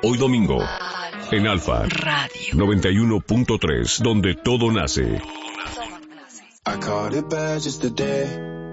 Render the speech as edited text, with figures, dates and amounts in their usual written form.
hoy domingo, en Alfa Radio 91.3, donde todo nace. I caught it bad just today.